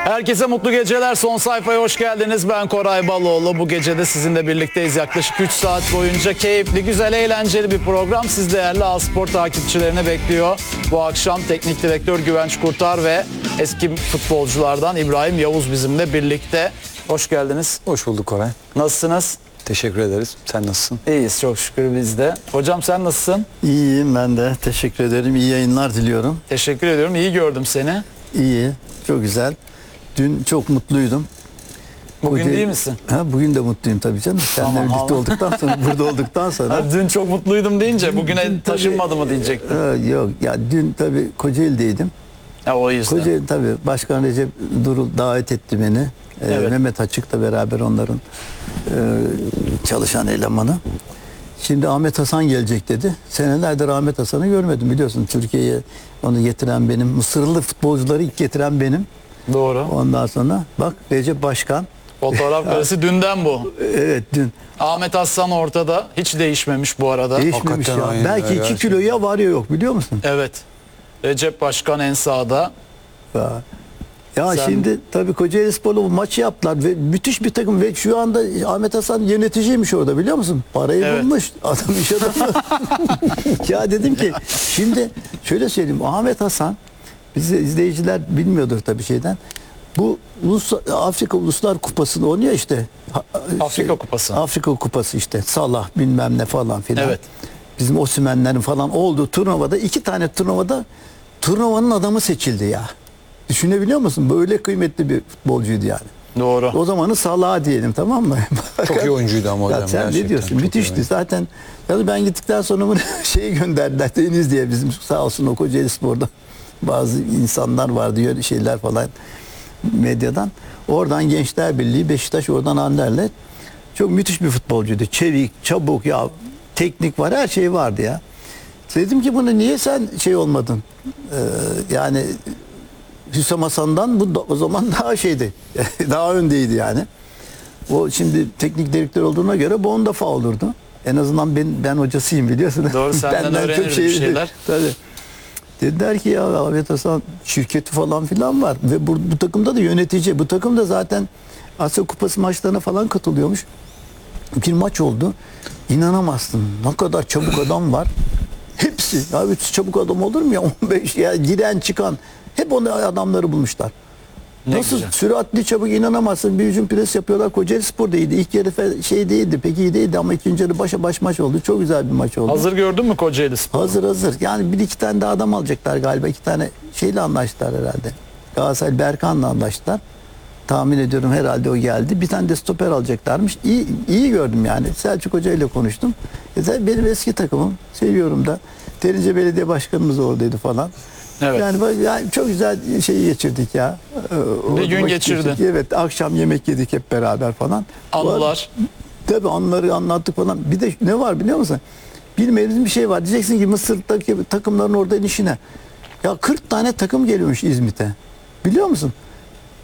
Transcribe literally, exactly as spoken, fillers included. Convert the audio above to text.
Herkese mutlu geceler. Son sayfaya hoş geldiniz. Ben Koray Baloğlu. Bu gece de sizinle birlikteyiz. Yaklaşık üç saat boyunca keyifli, güzel, eğlenceli bir program siz değerli A-Spor takipçilerine bekliyor. Bu akşam teknik direktör Güvenç Kurtar ve eski futbolculardan İbrahim Yavuz bizimle birlikte. Hoş geldiniz. Hoş bulduk Koray. Nasılsınız? Teşekkür ederiz. Sen nasılsın? İyiyiz çok şükür biz de. Hocam sen nasılsın? İyiyim ben de. Teşekkür ederim. İyi yayınlar diliyorum. Teşekkür ediyorum. İyi gördüm seni. İyi. Çok güzel. Dün çok mutluydum. Bugün Hoca- değil misin? Ha, bugün de mutluyum tabii canım. Seninle Tamam, birlikte ama- olduktan sonra, burada olduktan sonra. Ha, dün çok mutluydum deyince bugüne Dün tabii- taşınmadı mı diyecektim. Ee, yok ya dün tabii Kocaeli'deydim. Ha, o yüzden. Kocaeli tabii Başkan Recep Durul davet etti beni. Ee, Evet. Mehmet Açık'la beraber onların e, çalışan elemanı. Şimdi Ahmet Hasan gelecek dedi. Senelerdir Ahmet Hasan'ı görmedim biliyorsun. Türkiye'ye onu getiren benim. Mısırlı futbolcuları ilk getiren benim. Doğru. Ondan sonra bak Recep Başkan. Fotoğraf karesi dünden bu. Evet dün Ahmet Aslan ortada. Hiç değişmemiş bu arada. değişmemiş Hakikaten ya. aynı Belki ya, iki gerçekten. kilo ya var ya yok biliyor musun? Evet. Recep Başkan en sağda. Ya, ya Sen- şimdi tabii Kocaeli Spor'la bu maçı yaptılar ve müthiş bir takım ve şu anda Ahmet Hasan yöneticiymiş orada biliyor musun? Parayı Evet. bulmuş. Adam iş adamı. Ya dedim ki şimdi şöyle söyleyeyim Ahmet Hasan bizi izleyiciler bilmiyordur tabii şeyden. Bu Ulus, Afrika Uluslar Kupası'nı oynuyor işte. Ha- Afrika Kupası. Afrika Kupası işte. Salah bilmem ne falan filan. Evet. Bizim Osimhen'lerin falan olduğu turnuvada iki tane turnuvada turnuvanın adamı seçildi ya. Düşünebiliyor musun? Böyle kıymetli bir futbolcuydu yani. Doğru. O zamanı Salah diyelim tamam mı? Çok iyi oyuncuydu ama Ya hocam. sen gerçekten ne diyorsun? çok iyi Müthişti. oyuncu. Zaten yani ben gittikten sonra bunu şeyi gönderdiler. Deniz diye bizim sağ olsun o Kocaeli Spor'da bazı insanlar vardı öyle şeyler falan medyadan. Oradan Gençler Birliği, Beşiktaş oradan Anderlet. Çok müthiş bir futbolcuydu. Çevik, çabuk ya teknik var her şey vardı ya. Dedim ki bunu niye sen şey olmadın? Ee, yani Hüsam Hasan'dan bu da, o zaman daha şeydi. Daha öndeydi yani. O şimdi teknik direktör olduğuna göre bu on defa olurdu. En azından ben ben hocasıyım biliyorsun. Doğru, senden Benden çok öğrenirdi bir şeydi. şeyler. Tabii. Dediler ki ya Ahmet Hasan şirketi falan filan var ve bu, bu takımda da yönetici. Bu takım da zaten Asya Kupası maçlarına falan katılıyormuş. Bir maç oldu. İnanamazsın. Ne kadar çabuk adam var. Hepsi. Ya hepsi çabuk adam olur mu ya? on beş ya giren çıkan hep onu adamları bulmuşlar. Ne Nasıl güzel. süratli çabuk inanamazsın. Bir hücum pres yapıyorlar. Kocaeli Spor'da iyiydi. İlk yarı fe- şey değildi. Pek iyi değildi ama ikinci yarı başa baş maç oldu. Çok güzel bir maç oldu. Hazır gördün mü Kocaeli Spor? Hazır hazır. Yani bir iki tane daha adam alacaklar galiba. İki tane şeyle anlaştılar herhalde. Galatasaray Berkan'la anlaştılar. Tahmin ediyorum herhalde o geldi. Bir tane de stoper alacaklarmış. İyi, iyi gördüm yani. Selçuk Hoca ile konuştum. E zaten benim eski takımım. Seviyorum da. Derince Belediye Başkanımız oradaydı falan. Evet. Yani, bak- yani çok güzel şeyi geçirdik ya. Ee, o Bir gün vakit geçirdi. geçirdik. Evet akşam yemek yedik hep beraber falan. Anılar. Tabii anıları anlattık falan. Bir de ne var biliyor musun? Bilmediğiniz bir şey var. Diyeceksin ki Mısır'daki takımların oradan işine. Ya kırk tane takım geliyormuş İzmit'e. Biliyor musun?